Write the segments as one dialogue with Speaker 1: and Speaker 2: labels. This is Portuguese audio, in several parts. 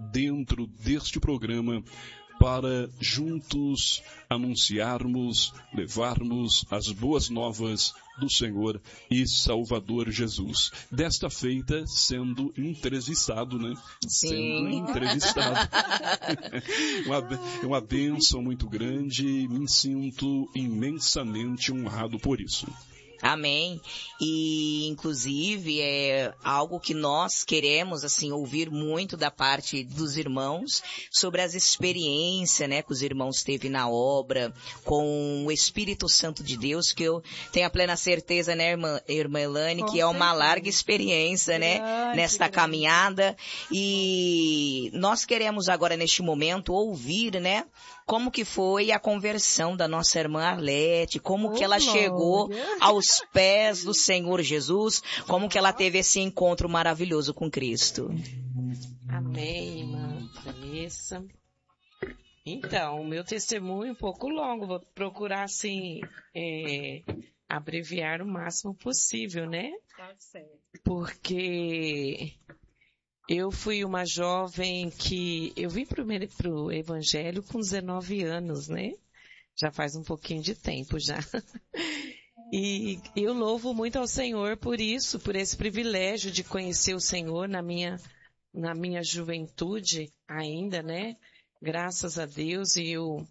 Speaker 1: dentro deste programa para juntos anunciarmos, levarmos as boas novas do Senhor e Salvador Jesus. Desta feita, sendo entrevistado, né?
Speaker 2: Sim.
Speaker 1: Sendo entrevistado. É uma bênção muito grande e me sinto imensamente honrado por isso.
Speaker 2: Amém. E, inclusive, é algo que nós queremos, assim, ouvir muito da parte dos irmãos sobre as experiências, né, que os irmãos teve na obra com o Espírito Santo de Deus, que eu tenho a plena certeza, né, irmã Elane, que é uma larga experiência, né, nesta caminhada. E nós queremos agora, neste momento, ouvir, né, como que foi a conversão da nossa irmã Arlete, como que ela chegou aos pés do Senhor Jesus, como que ela teve esse encontro maravilhoso com Cristo.
Speaker 3: Amém, irmã Vanessa. Então, o meu testemunho é um pouco longo, vou procurar, assim, abreviar o máximo possível, né?
Speaker 4: Tá certo.
Speaker 3: Porque eu fui uma jovem que... Eu vim pro Evangelho com 19 anos, né? Já faz um pouquinho de tempo já. E eu louvo muito ao Senhor por isso, por esse privilégio de conhecer o Senhor na minha juventude ainda, né? Graças a Deus. E eu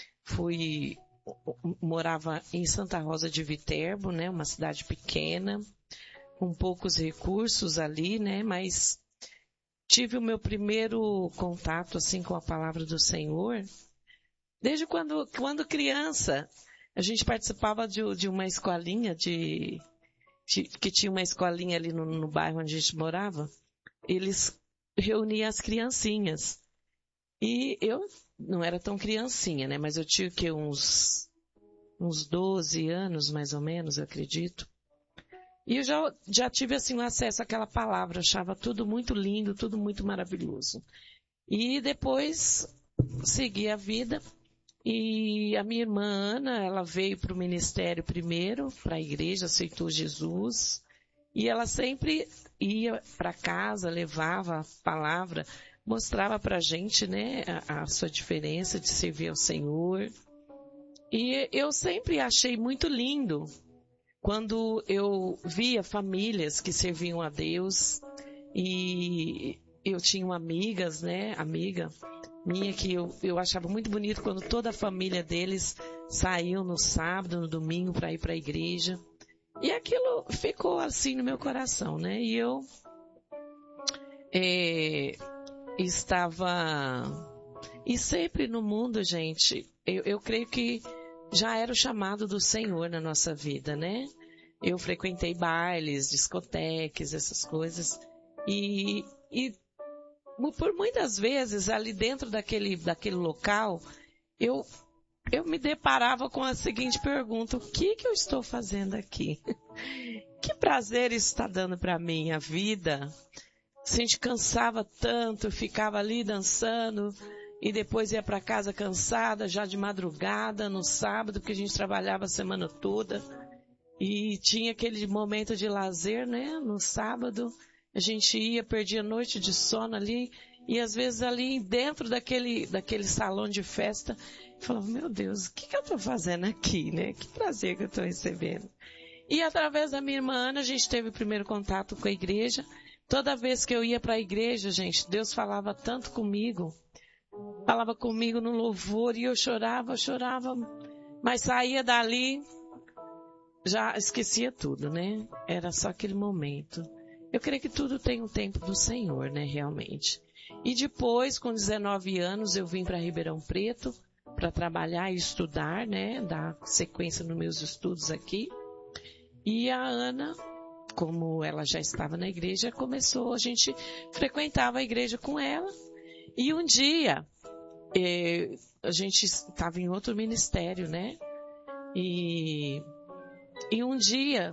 Speaker 3: morava em Santa Rosa de Viterbo, né? Uma cidade pequena, com poucos recursos ali, né? Mas tive o meu primeiro contato, assim, com a palavra do Senhor, desde quando criança. A gente participava de uma escolinha, que tinha uma escolinha ali no bairro onde a gente morava. Eles reuniam as criancinhas. E eu não era tão criancinha, né? Mas eu tinha uns 12 anos, mais ou menos, eu acredito. E eu já tive, assim, um acesso àquela palavra. Achava tudo muito lindo, tudo muito maravilhoso. E depois segui a vida. E a minha irmã Ana, ela veio para o ministério primeiro, para a igreja, aceitou Jesus. E ela sempre ia para casa, levava a palavra, mostrava para a gente, né, a sua diferença de servir ao Senhor. E eu sempre achei muito lindo quando eu via famílias que serviam a Deus. E eu tinha amigas, né, amiga minha, que eu achava muito bonito quando toda a família deles saiu no sábado, no domingo, para ir para a igreja. E aquilo ficou assim no meu coração, né? E eu estava... E sempre no mundo, gente, eu creio que já era o chamado do Senhor na nossa vida, né? Eu frequentei bailes, discotecas, essas coisas. E por muitas vezes, ali dentro daquele local, eu me deparava com a seguinte pergunta: o que eu estou fazendo aqui? Que prazer isso está dando para mim, a vida? A gente cansava tanto, ficava ali dançando e depois ia para casa cansada, já de madrugada, no sábado, porque a gente trabalhava a semana toda. E tinha aquele momento de lazer, né? No sábado, a gente ia, perdia noite de sono ali, e às vezes ali dentro daquele salão de festa, eu falava, meu Deus, o que eu estou fazendo aqui, né? Que prazer que eu estou recebendo. E através da minha irmã Ana, a gente teve o primeiro contato com a igreja. Toda vez que eu ia para a igreja, gente, Deus falava tanto comigo. Falava comigo no louvor, e eu chorava, mas saía dali, já esquecia tudo, né? Era só aquele momento. Eu creio que tudo tem um tempo do Senhor, né, realmente. E depois, com 19 anos, eu vim para Ribeirão Preto para trabalhar e estudar, né, dar sequência nos meus estudos aqui. E a Ana, como ela já estava na igreja, a gente frequentava a igreja com ela. E um dia, a gente estava em outro ministério, né? E um dia,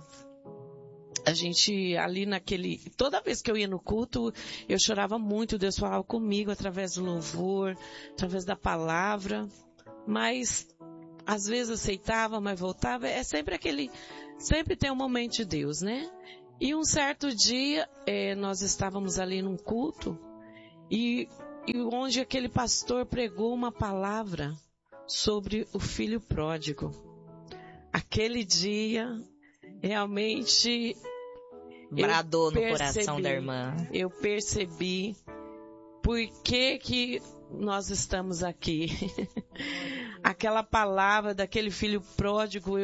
Speaker 3: a gente ali toda vez que eu ia no culto, eu chorava muito, Deus falava comigo através do louvor, através da palavra, mas às vezes aceitava, mas voltava, sempre tem um momento de Deus, né? E um certo dia, nós estávamos ali num culto, e onde aquele pastor pregou uma palavra sobre o filho pródigo. Aquele dia, realmente,
Speaker 2: bradou no coração da irmã.
Speaker 3: Eu percebi por que nós estamos aqui. Aquela palavra daquele filho pródigo,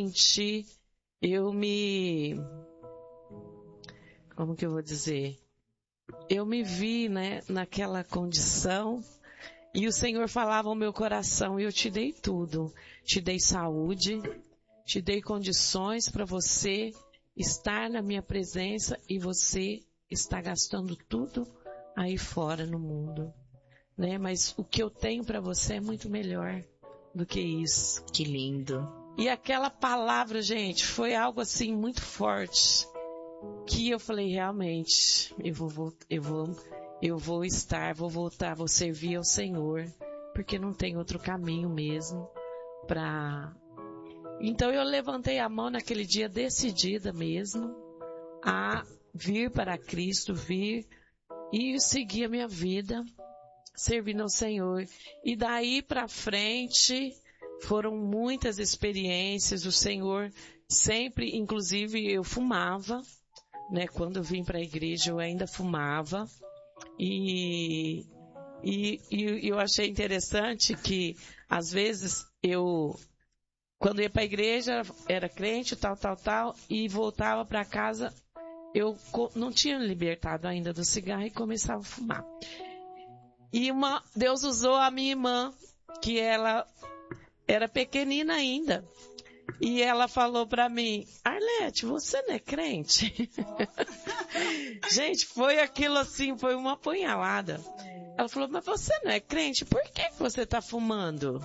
Speaker 3: como que eu vou dizer? Eu me vi, né, naquela condição, e o Senhor falava ao meu coração: eu te dei tudo, te dei saúde, te dei condições para você estar na minha presença, e você está gastando tudo aí fora no mundo, né? Mas o que eu tenho para você é muito melhor do que isso.
Speaker 2: Que lindo.
Speaker 3: E aquela palavra, gente, foi algo assim muito forte, que eu falei: realmente, eu vou voltar, vou servir ao Senhor, porque não tem outro caminho mesmo para... Então eu levantei a mão naquele dia, decidida mesmo a vir para Cristo, vir e seguir a minha vida servindo ao Senhor. E daí para frente foram muitas experiências. O Senhor sempre, inclusive eu fumava, né? Quando eu vim para a igreja eu ainda fumava, e eu achei interessante que às vezes quando ia para a igreja, era crente, tal, e voltava para casa, eu não tinha libertado ainda do cigarro e começava a fumar. E Deus usou a minha irmã, que ela era pequenina ainda, e ela falou para mim: Arlete, você não é crente? Gente, foi aquilo assim, foi uma apunhalada. Ela falou: mas você não é crente? Por que você está fumando?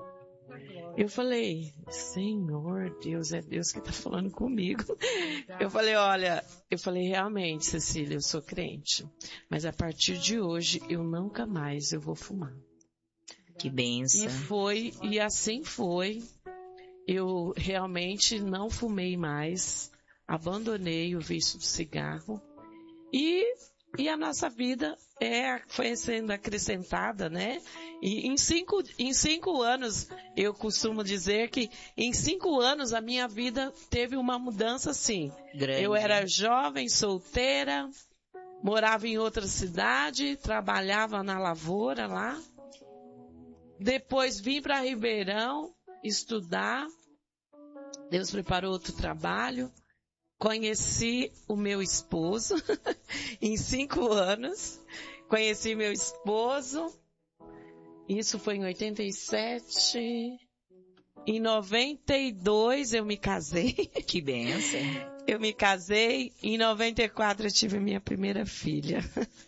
Speaker 3: Eu falei: Senhor, Deus, é Deus que está falando comigo. Eu falei, realmente, Cecília, eu sou crente, mas a partir de hoje, eu nunca mais vou fumar.
Speaker 2: Que bênção.
Speaker 3: E assim foi. Eu realmente não fumei mais, abandonei o vício do cigarro, e a nossa vida foi sendo acrescentada, né? E em 5 anos, eu costumo dizer que em 5 anos a minha vida teve uma mudança assim.
Speaker 2: Grande.
Speaker 3: Eu era jovem, solteira, morava em outra cidade, trabalhava na lavoura lá. Depois vim para Ribeirão estudar. Deus preparou outro trabalho. Conheci o meu esposo em 5 anos. Conheci meu esposo. Isso foi em 87. Em 92 eu me casei.
Speaker 2: Que bênção.
Speaker 3: Eu me casei. Em 94 eu tive minha primeira filha.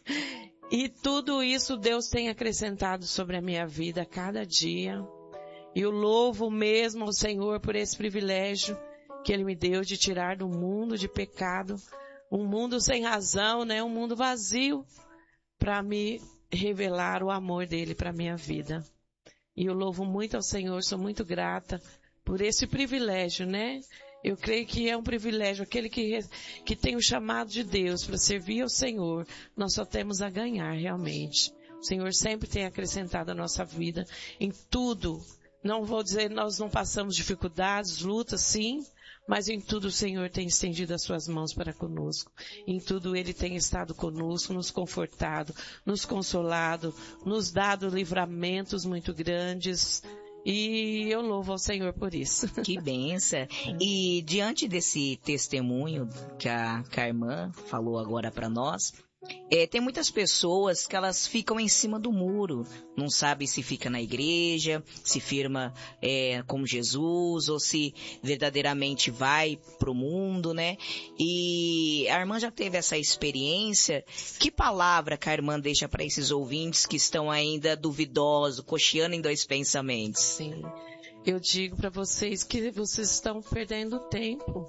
Speaker 3: E tudo isso Deus tem acrescentado sobre a minha vida a cada dia. E eu louvo mesmo ao Senhor por esse privilégio que Ele me deu de tirar do mundo de pecado, um mundo sem razão, né? Um mundo vazio, para me revelar o amor dEle para a minha vida. E eu louvo muito ao Senhor, sou muito grata por esse privilégio, né? Eu creio que é um privilégio, aquele que tem o chamado de Deus para servir ao Senhor, nós só temos a ganhar realmente. O Senhor sempre tem acrescentado a nossa vida em tudo. Não vou dizer, nós não passamos dificuldades, lutas, sim, mas em tudo o Senhor tem estendido as suas mãos para conosco. Em tudo Ele tem estado conosco, nos confortado, nos consolado, nos dado livramentos muito grandes. E eu louvo ao Senhor por isso.
Speaker 2: Que bênção. E diante desse testemunho que a irmã falou agora para nós, tem muitas pessoas que elas ficam em cima do muro, não sabe se fica na igreja, se firma com Jesus, ou se verdadeiramente vai pro mundo, né? E a irmã já teve essa experiência. Que palavra que a irmã deixa para esses ouvintes que estão ainda duvidosos, cocheando em dois pensamentos?
Speaker 3: Sim, eu digo para vocês que vocês estão perdendo tempo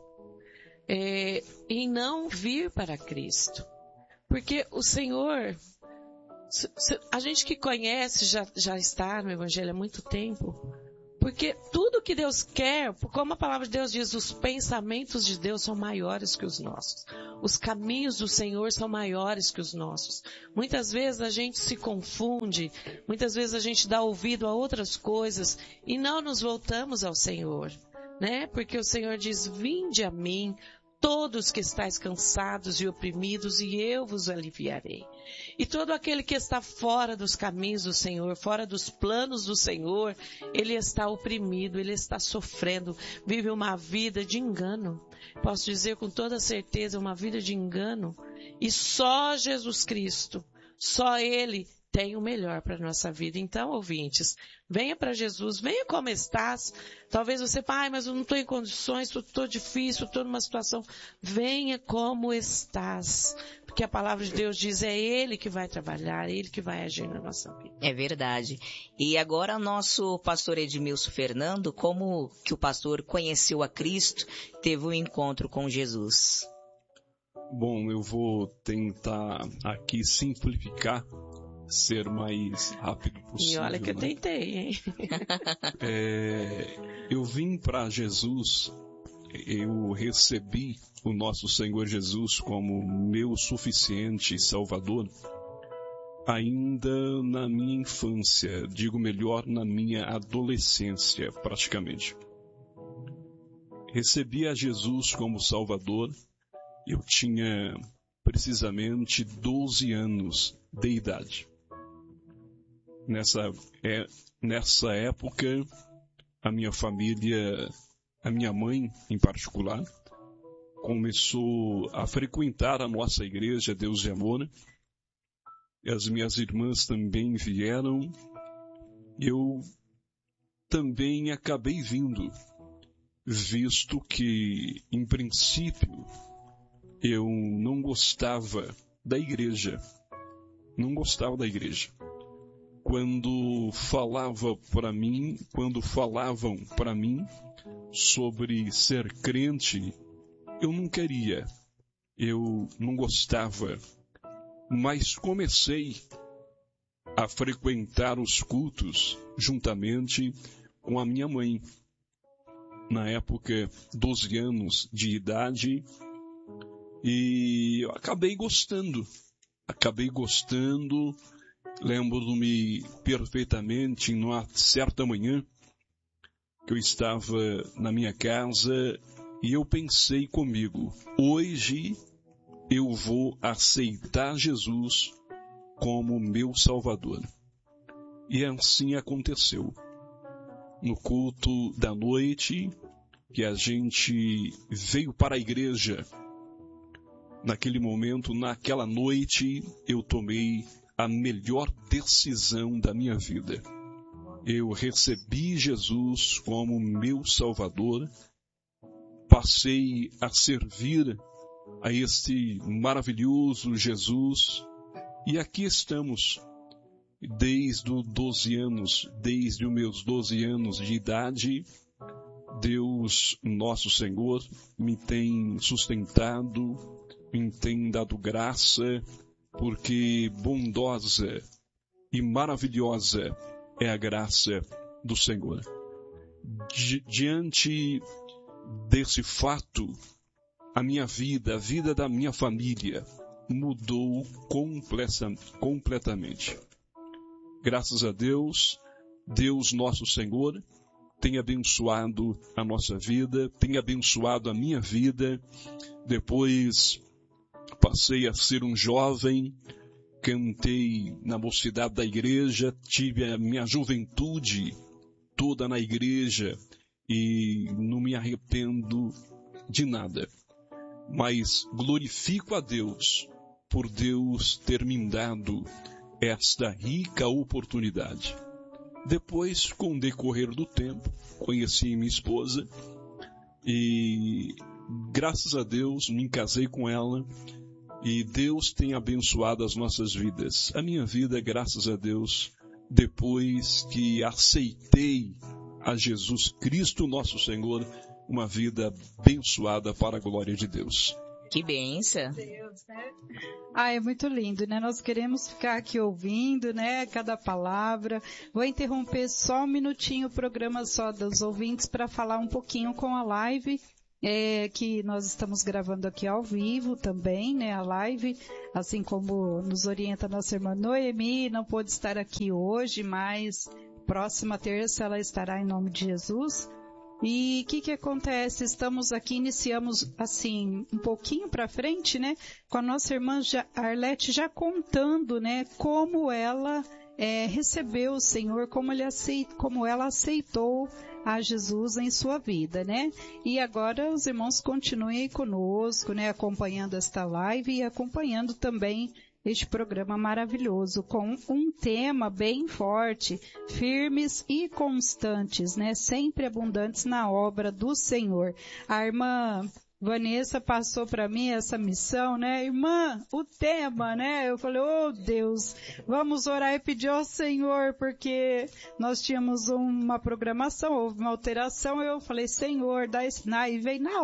Speaker 3: em não vir para Cristo. Porque o Senhor, a gente que conhece, já está no Evangelho há muito tempo, Porque tudo que Deus quer, como a palavra de Deus diz, os pensamentos de Deus são maiores que os nossos. Os caminhos do Senhor são maiores que os nossos. Muitas vezes a gente se confunde, muitas vezes a gente dá ouvido a outras coisas e não nos voltamos ao Senhor, né? Porque o Senhor diz, vinde a mim, todos que estáis cansados e oprimidos, e eu vos aliviarei. E todo aquele que está fora dos caminhos do Senhor, fora dos planos do Senhor, ele está oprimido, ele está sofrendo, vive uma vida de engano. Posso dizer com toda certeza, uma vida de engano. E só Jesus Cristo, só Ele tem o melhor para a nossa vida. Então, ouvintes, venha para Jesus, venha como estás. Talvez você, pai, mas eu não estou em condições, estou difícil, estou numa situação. Venha como estás. Porque a palavra de Deus diz, é Ele que vai trabalhar, é Ele que vai agir na nossa vida.
Speaker 2: É verdade. E agora nosso pastor Edmilson Fernando, como que o pastor conheceu a Cristo, teve um encontro com Jesus?
Speaker 1: Bom, eu vou tentar aqui simplificar, ser mais rápido possível.
Speaker 3: E olha que eu tentei, hein?
Speaker 1: Eu vim para Jesus, eu recebi o nosso Senhor Jesus como meu suficiente Salvador, ainda na minha infância, digo melhor, na minha adolescência, praticamente. Recebi a Jesus como Salvador, eu tinha precisamente 12 anos de idade. Nessa época, a minha família, a minha mãe em particular, começou a frequentar a nossa igreja Deus de Amor. As minhas irmãs também vieram. Eu também acabei vindo, visto que, em princípio, eu não gostava da igreja. Não gostava da igreja. Quando falavam para mim sobre ser crente, eu não queria, eu não gostava, mas comecei a frequentar os cultos juntamente com a minha mãe. Na época, 12 anos de idade, e eu acabei gostando. Lembro-me perfeitamente, numa certa manhã, que eu estava na minha casa e eu pensei comigo, hoje eu vou aceitar Jesus como meu Salvador. E assim aconteceu. No culto da noite, que a gente veio para a igreja, naquele momento, naquela noite, eu tomei a melhor decisão da minha vida. Eu recebi Jesus como meu Salvador, passei a servir a este maravilhoso Jesus, e aqui estamos, desde os meus 12 anos de idade. Deus, nosso Senhor, me tem sustentado, me tem dado graça, porque bondosa e maravilhosa é a graça do Senhor. Diante desse fato, a minha vida, a vida da minha família, mudou completamente. Graças a Deus, Deus nosso Senhor tem abençoado a nossa vida, tem abençoado a minha vida. Depois passei a ser um jovem, cantei na mocidade da igreja, tive a minha juventude toda na igreja e não me arrependo de nada. Mas glorifico a Deus por Deus ter me dado esta rica oportunidade. Depois, com o decorrer do tempo, conheci minha esposa e, graças a Deus, me casei com ela e Deus tem abençoado as nossas vidas. A minha vida, graças a Deus, depois que aceitei a Jesus Cristo, nosso Senhor, uma vida abençoada para a glória de Deus.
Speaker 2: Que bênção.
Speaker 4: Deus, né? É muito lindo, né? Nós queremos ficar aqui ouvindo, né? Cada palavra. Vou interromper só um minutinho o programa só dos ouvintes para falar um pouquinho com a live, que nós estamos gravando aqui ao vivo também, né? A live, assim como nos orienta a nossa irmã Noemi, não pôde estar aqui hoje, mas próxima terça ela estará em nome de Jesus. E o que acontece? Estamos aqui, iniciamos assim, um pouquinho para frente, né? Com a nossa irmã Arlete já contando, né? Como ela recebeu o Senhor, como ela aceitou a Jesus em sua vida, né? E agora os irmãos continuem aí conosco, né? Acompanhando esta live e acompanhando também este programa maravilhoso, com um tema bem forte, firmes e constantes, né? Sempre abundantes na obra do Senhor. A irmã Vanessa passou para mim essa missão, né? Irmã, o tema, né? Eu falei, oh Deus, vamos orar e pedir ao Senhor, porque nós tínhamos uma programação, houve uma alteração, eu falei, Senhor, dá esse... e veio na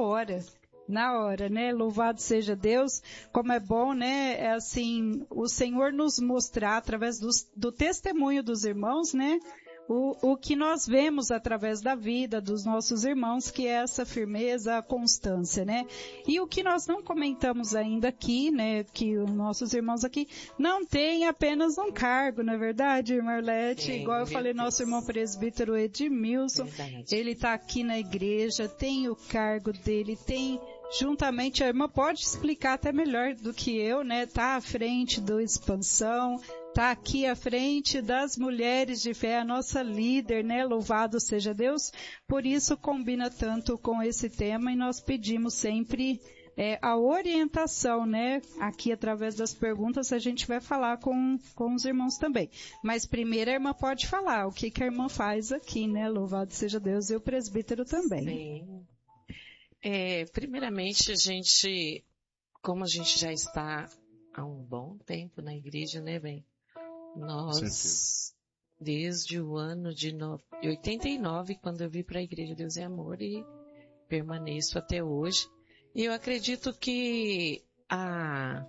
Speaker 4: hora, né? Louvado seja Deus, como é bom, né? É assim, o Senhor nos mostrar através do testemunho dos irmãos, né? O que nós vemos através da vida dos nossos irmãos, que é essa firmeza, a constância, né? E o que nós não comentamos ainda aqui, né? Que os nossos irmãos aqui não têm apenas um cargo, não é verdade, irmã Arlete? Igual eu falei, nosso irmão presbítero Edmilson, ele está aqui na igreja, tem o cargo dele, tem... Juntamente, a irmã pode explicar até melhor do que eu, né? Tá à frente do Expansão, tá aqui à frente das mulheres de fé, a nossa líder, né? Louvado seja Deus. Por isso combina tanto com esse tema e nós pedimos sempre a orientação, né? Aqui através das perguntas a gente vai falar com os irmãos também. Mas primeiro a irmã pode falar o que a irmã faz aqui, né? Louvado seja Deus e o presbítero também.
Speaker 3: Sim. Primeiramente, como a gente já está há um bom tempo na igreja, né, bem? Nós, desde o ano de 89, quando eu vim para a Igreja Deus é Amor, e permaneço até hoje. E eu acredito que a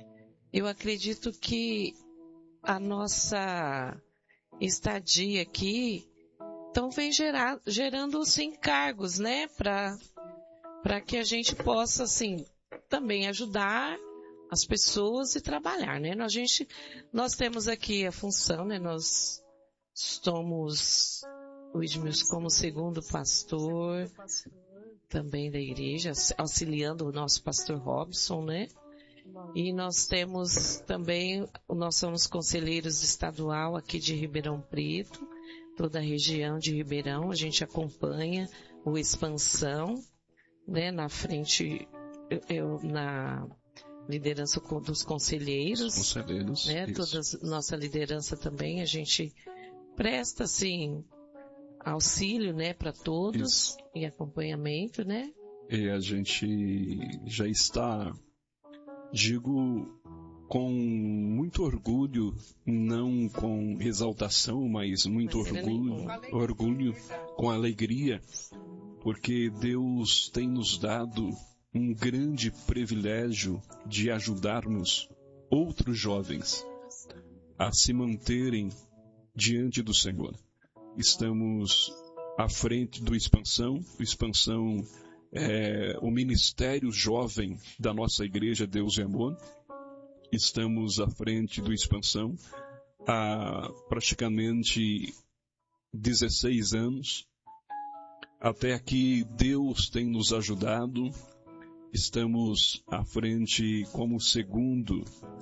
Speaker 3: nossa estadia aqui, então vem gerando os encargos, né, para que a gente possa, assim, também ajudar as pessoas e trabalhar, né? Nós temos aqui a função, né? Nós somos o Edmilson como segundo pastor também da igreja, auxiliando o nosso pastor Robson, né? E nós temos também, nós somos conselheiros estadual aqui de Ribeirão Preto, toda a região de Ribeirão, a gente acompanha o Expansão, né, na frente, eu na liderança dos conselheiros, né, toda nossa liderança também, a gente presta, assim, auxílio, né, para todos, e acompanhamento, né.
Speaker 1: E a gente já está, digo, com muito orgulho, não com exaltação, mas muito orgulho, com alegria, porque Deus tem nos dado um grande privilégio de ajudarmos outros jovens a se manterem diante do Senhor. Estamos à frente do Expansão. O Expansão é o ministério jovem da nossa igreja Deus é Amor. Estamos à frente do Expansão há praticamente 16 anos. Até aqui Deus tem nos ajudado. Estamos à frente como segundo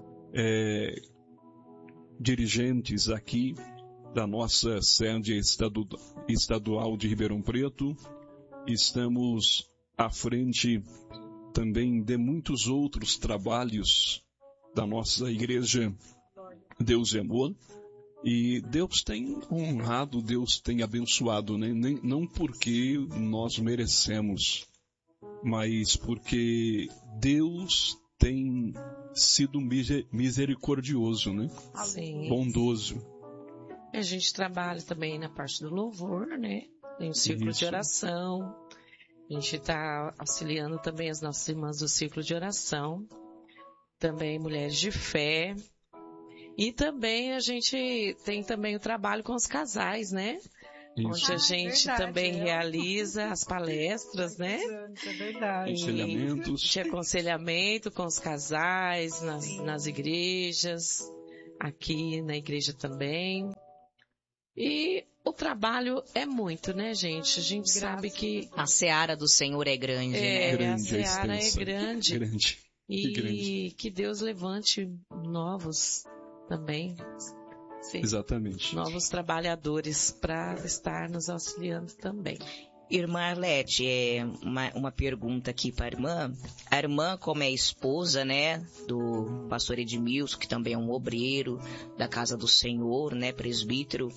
Speaker 1: dirigentes aqui da nossa sede estadual de Ribeirão Preto. Estamos à frente também de muitos outros trabalhos da nossa igreja Deus é Amor. E Deus tem honrado, Deus tem abençoado, né? Não porque nós merecemos, mas porque Deus tem sido misericordioso, né?
Speaker 3: Sim.
Speaker 1: Bondoso.
Speaker 3: A gente trabalha também na parte do louvor, né? Tem um círculo de oração. A gente está auxiliando também as nossas irmãs do círculo de oração, também mulheres de fé. E também a gente tem também o trabalho com os casais, né?
Speaker 1: Isso.
Speaker 3: Onde a gente também realiza as palestras, né?
Speaker 4: É verdade.
Speaker 1: Aconselhamentos.
Speaker 3: De aconselhamento com os casais, nas igrejas, aqui na igreja também. E o trabalho é muito, né, gente? A gente sabe que
Speaker 2: a seara do Senhor é grande, né?
Speaker 1: Grande,
Speaker 3: a seara é
Speaker 1: extensa.
Speaker 3: grande.
Speaker 1: Grande.
Speaker 3: E
Speaker 1: grande.
Speaker 3: que Deus levante novos também. Sim.
Speaker 1: Exatamente.
Speaker 3: Novos trabalhadores para estar nos auxiliando também.
Speaker 2: Irmã Arlete, uma pergunta aqui para a irmã. A irmã, como é esposa, né, do pastor Edmilson, que também é um obreiro da Casa do Senhor, né, presbítero,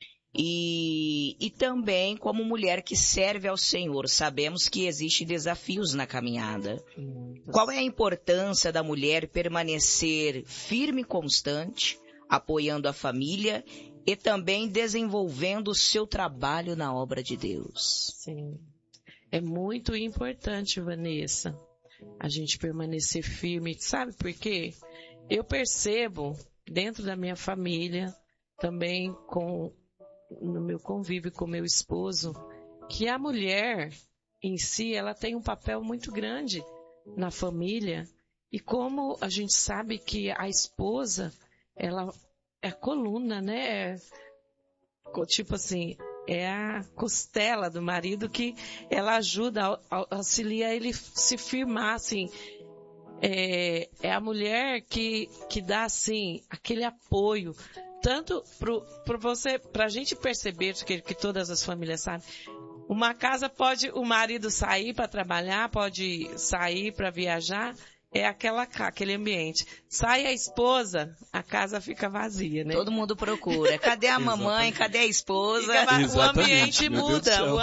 Speaker 2: e também como mulher que serve ao Senhor, sabemos que existem desafios na caminhada. Qual é a importância da mulher permanecer firme e constante, apoiando a família e também desenvolvendo o seu trabalho na obra de Deus?
Speaker 3: Sim. É muito importante, Vanessa, a gente permanecer firme. Sabe por quê? Eu percebo dentro da minha família, também no meu convívio com meu esposo, que a mulher em si, ela tem um papel muito grande na família. E como a gente sabe que a esposa, ela é a coluna, né? Tipo assim, é a costela do marido que ela ajuda, auxilia ele se firmar, assim. É a mulher que dá, assim, aquele apoio. Tanto pra gente perceber que todas as famílias sabem. Uma casa o marido sair para trabalhar, pode sair para viajar, é aquele ambiente. Sai a esposa, a casa fica vazia, né?
Speaker 2: Todo mundo procura. Cadê a mamãe? Cadê a esposa?
Speaker 3: O ambiente muda,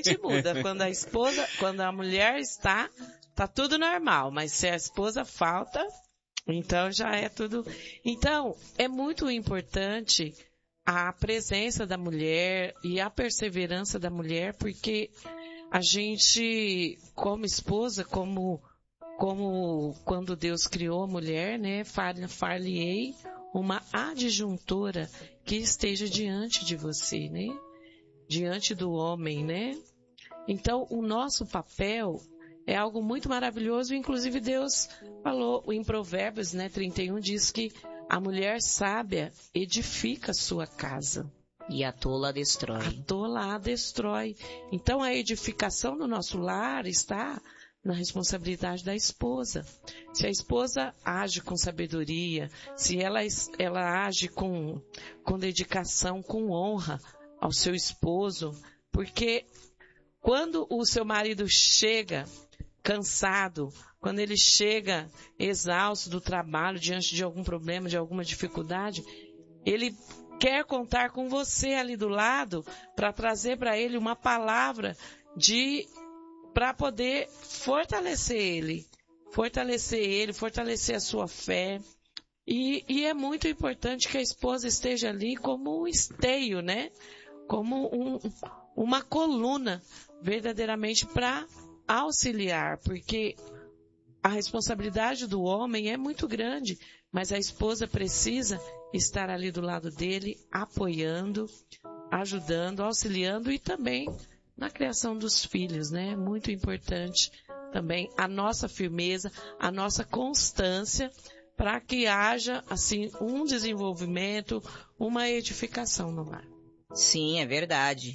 Speaker 3: Quando a mulher tá tudo normal, mas se a esposa falta, então já é tudo. Então, é muito importante a presença da mulher e a perseverança da mulher, porque a gente, como esposa, como quando Deus criou a mulher, né, far-lhe-ei uma adjuntora que esteja diante de você, né, diante do homem, né. Então, o nosso papel é algo muito maravilhoso. Inclusive, Deus falou em Provérbios, né, 31, diz que a mulher sábia edifica a sua casa.
Speaker 2: E a tola destrói.
Speaker 3: A tola a destrói. Então, a edificação do nosso lar está na responsabilidade da esposa. Se a esposa age com sabedoria, se ela age com dedicação, com honra ao seu esposo, porque quando o seu marido chega cansado, quando ele chega exausto do trabalho, diante de algum problema, de alguma dificuldade, ele quer contar com você ali do lado para trazer para ele uma palavra para poder fortalecer ele, fortalecer a sua fé. E é muito importante que a esposa esteja ali como um esteio, né? Como uma coluna, verdadeiramente, para auxiliar, porque a responsabilidade do homem é muito grande, mas a esposa precisa estar ali do lado dele, apoiando, ajudando, auxiliando e também na criação dos filhos, né? Muito importante também a nossa firmeza, a nossa constância, para que haja, assim, um desenvolvimento, uma edificação no lar.
Speaker 2: Sim, é verdade.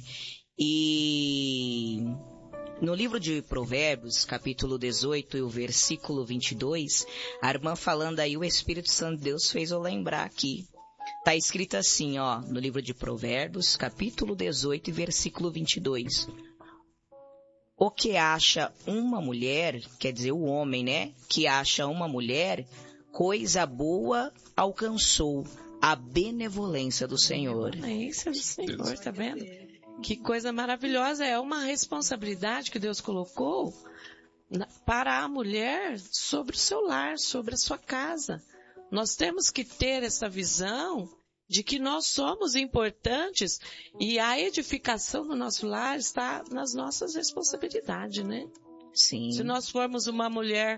Speaker 2: E no livro de Provérbios, capítulo 18, e o versículo 22, a irmã falando aí, o Espírito Santo de Deus fez eu lembrar aqui. Está escrito assim, ó, no livro de Provérbios, capítulo 18 e versículo 22. O que acha uma mulher, quer dizer, o homem, né? Que acha uma mulher, coisa boa alcançou, a benevolência do Senhor.
Speaker 3: A benevolência do Senhor, tá vendo? Que coisa maravilhosa, é uma responsabilidade que Deus colocou para a mulher sobre o seu lar, sobre a sua casa. Nós temos que ter essa visão de que nós somos importantes e a edificação do nosso lar está nas nossas responsabilidades, né?
Speaker 2: Sim.
Speaker 3: Se nós formos uma mulher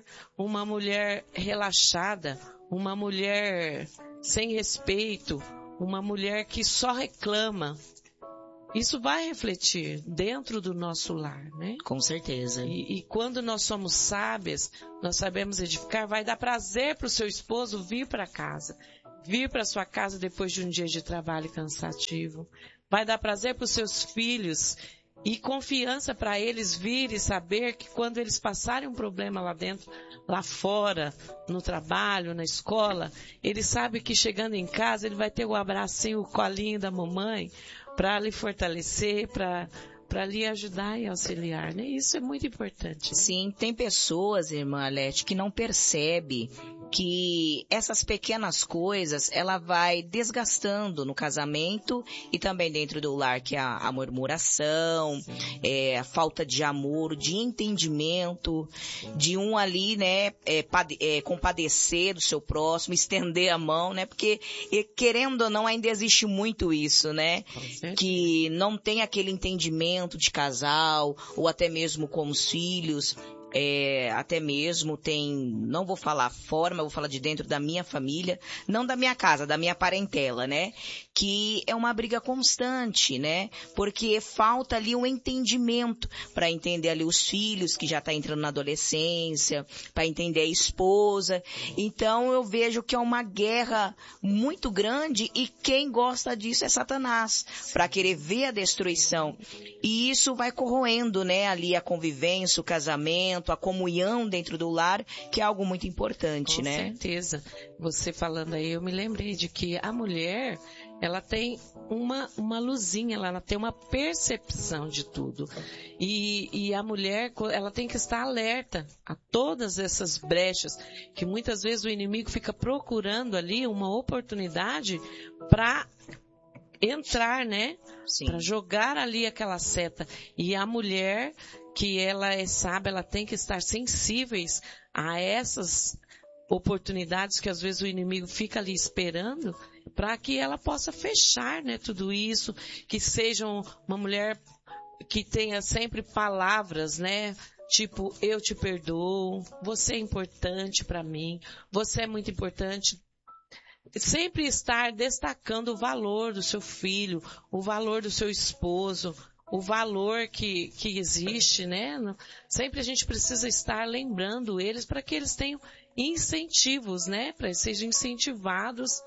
Speaker 3: relaxada, uma mulher sem respeito, uma mulher que só reclama, isso vai refletir dentro do nosso lar, né?
Speaker 2: Com certeza.
Speaker 3: E quando nós somos sábias, nós sabemos edificar, vai dar prazer para o seu esposo vir para casa. Vir para sua casa depois de um dia de trabalho cansativo. Vai dar prazer para os seus filhos e confiança para eles vir e saber que quando eles passarem um problema lá dentro, lá fora, no trabalho, na escola, eles sabem que chegando em casa ele vai ter o abracinho, o colinho da mamãe para lhe fortalecer, para lhe ajudar e auxiliar, né? Isso é muito importante.
Speaker 2: Sim, tem pessoas, irmã Alete, que não percebe que essas pequenas coisas, ela vai desgastando no casamento e também dentro do lar, que é a murmuração, a falta de amor, de entendimento, de um ali, né, compadecer do seu próximo, estender a mão, né, porque querendo ou não ainda existe muito isso, né, que não tem aquele entendimento de casal, ou até mesmo com os filhos. Até mesmo tem, não vou falar fora, mas vou falar de dentro da minha família, não da minha casa, da minha parentela, né? Que é uma briga constante, né? Porque falta ali um entendimento para entender ali os filhos que já tá entrando na adolescência, para entender a esposa. Então eu vejo que é uma guerra muito grande e quem gosta disso é Satanás, para querer ver a destruição. E isso vai corroendo, né? Ali a convivência, o casamento, a comunhão dentro do lar, que é algo muito importante, né?
Speaker 3: Com certeza. Você falando aí, eu me lembrei de que a mulher, ela tem uma luzinha, ela tem uma percepção de tudo. E a mulher, ela tem que estar alerta a todas essas brechas, que muitas vezes o inimigo fica procurando ali uma oportunidade para entrar, né? Para jogar ali aquela seta. E a mulher, que ela é sábia, ela tem que estar sensíveis a essas oportunidades que às vezes o inimigo fica ali esperando, para que ela possa fechar, né, tudo isso, que seja uma mulher que tenha sempre palavras, né, tipo, eu te perdoo, você é importante para mim, você é muito importante. Sempre estar destacando o valor do seu filho, o valor do seu esposo, o valor que existe, né? Sempre a gente precisa estar lembrando eles para que eles tenham incentivos, né? Para eles sejam incentivados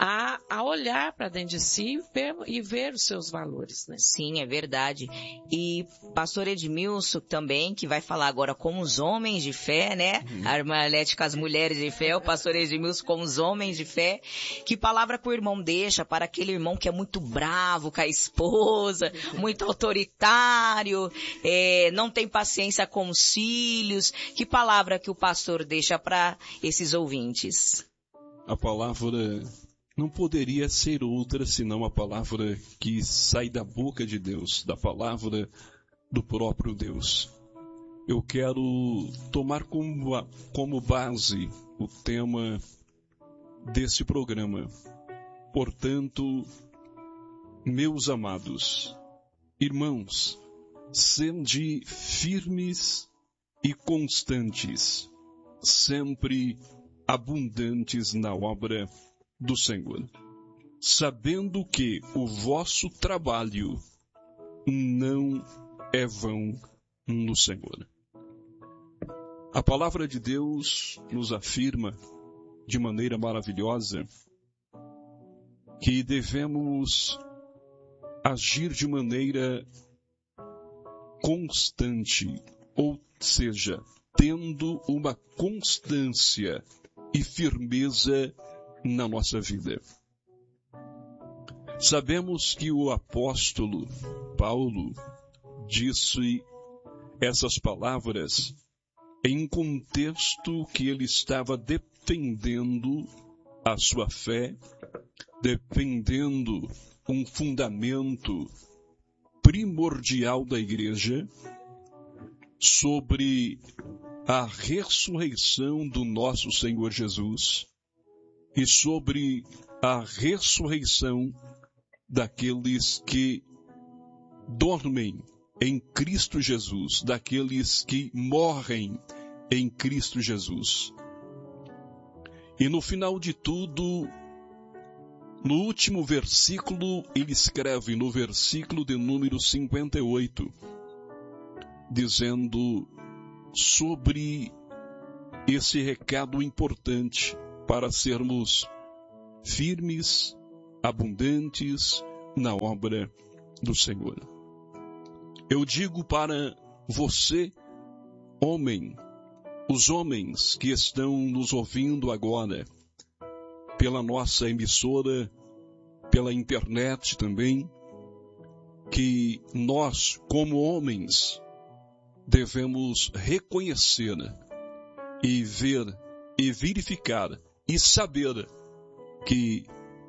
Speaker 3: a olhar para dentro de si e ver os seus valores, né?
Speaker 2: Sim, é verdade. E pastor Edmilson também, que vai falar agora com os homens de fé, né? A irmã Alete com as mulheres de fé, o pastor Edmilson com os homens de fé. Que palavra que o irmão deixa para aquele irmão que é muito bravo com a esposa, muito autoritário, não tem paciência com os filhos. Que palavra que o pastor deixa para esses ouvintes?
Speaker 1: A palavra não poderia ser outra senão a palavra que sai da boca de Deus, da palavra do próprio Deus. Eu quero tomar como base o tema desse programa. Portanto, meus amados irmãos, sede firmes e constantes, sempre abundantes na obra do Senhor, sabendo que o vosso trabalho não é vão no Senhor. A palavra de Deus nos afirma de maneira maravilhosa que devemos agir de maneira constante, ou seja, tendo uma constância e firmeza na nossa vida. Sabemos que o apóstolo Paulo disse essas palavras em um contexto que ele estava defendendo a sua fé, defendendo um fundamento primordial da igreja sobre a ressurreição do nosso Senhor Jesus e sobre a ressurreição daqueles que dormem em Cristo Jesus, daqueles que morrem em Cristo Jesus. E no final de tudo, no último versículo, ele escreve, no versículo de número 58, dizendo sobre esse recado importante para sermos firmes, abundantes na obra do Senhor. Eu digo para você, homem, os homens que estão nos ouvindo agora, pela nossa emissora, pela internet também, que nós, como homens, devemos reconhecer e ver e verificar e saber que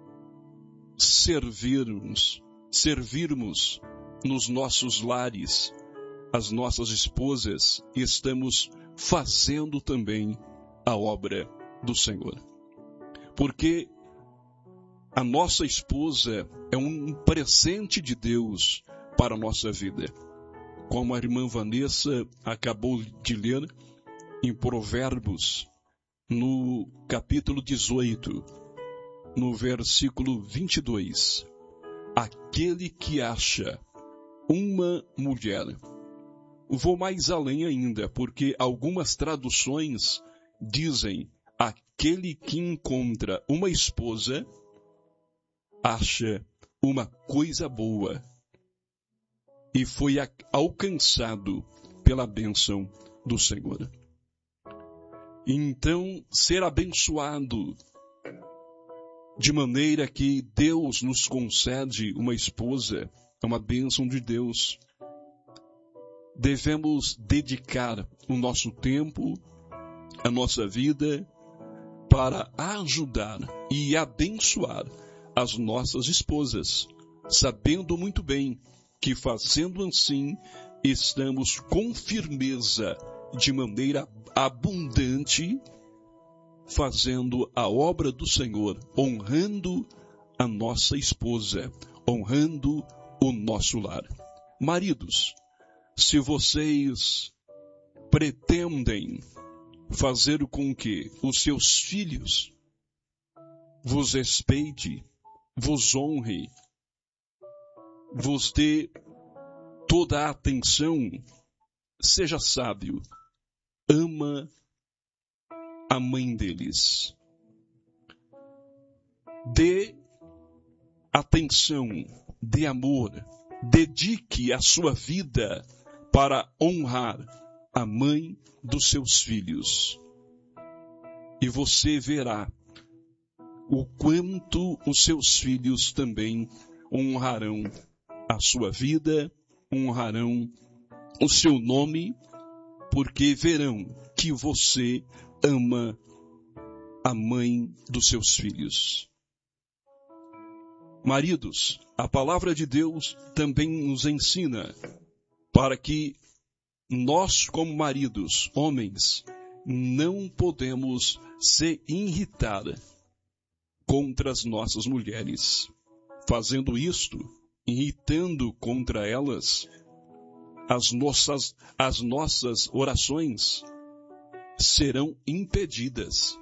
Speaker 1: servirmos nos nossos lares, as nossas esposas, estamos fazendo também a obra do Senhor. Porque a nossa esposa é um presente de Deus para a nossa vida. Como a irmã Vanessa acabou de ler em Provérbios, no capítulo 18, no versículo 22. Aquele que acha uma mulher. Vou mais além ainda, porque algumas traduções dizem aquele que encontra uma esposa acha uma coisa boa e foi alcançado pela bênção do Senhor. Então, ser abençoado de maneira que Deus nos concede uma esposa é uma bênção de Deus. Devemos dedicar o nosso tempo, a nossa vida, para ajudar e abençoar as nossas esposas, sabendo muito bem que fazendo assim, estamos com firmeza, de maneira abundante, fazendo a obra do Senhor, honrando a nossa esposa, honrando o nosso lar. Maridos, se vocês pretendem fazer com que os seus filhos vos respeite, vos honre, vos dê toda a atenção, seja sábio, ama a mãe deles. Dê atenção, dê amor, dedique a sua vida para honrar a mãe dos seus filhos. E você verá o quanto os seus filhos também honrarão a sua vida, honrarão o seu nome, porque verão que você ama a mãe dos seus filhos. Maridos, a palavra de Deus também nos ensina para que nós, como maridos, homens, não podemos se irritar contra as nossas mulheres. Fazendo isto, irritando contra elas, as nossas orações serão impedidas.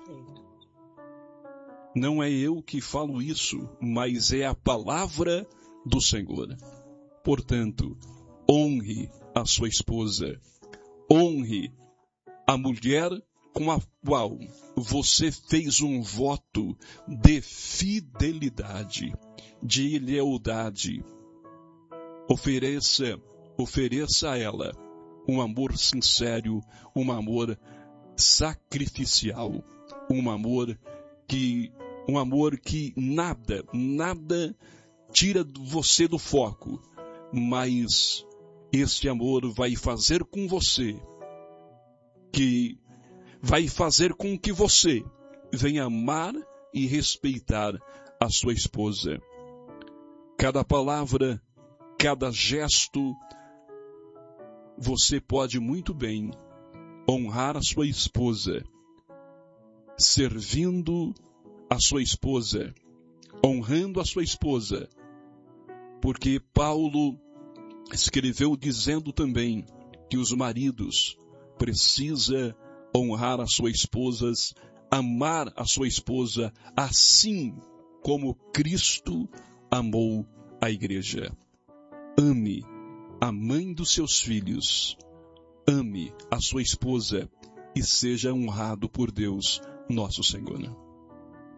Speaker 1: Não é eu que falo isso, mas é a palavra do Senhor. Portanto, honre a sua esposa, honre a mulher com a qual você fez um voto de fidelidade, de lealdade. Ofereça a ela um amor sincero, um amor sacrificial, um amor que nada tira você do foco, mas este amor vai fazer com que você venha amar e respeitar a sua esposa. Cada palavra, cada gesto, você pode muito bem honrar a sua esposa, servindo a sua esposa, honrando a sua esposa, porque Paulo escreveu dizendo também que os maridos precisam honrar as suas esposas, amar a sua esposa, assim como Cristo amou a igreja. Ame a mãe dos seus filhos, ame a sua esposa e seja honrado por Deus, nosso Senhor.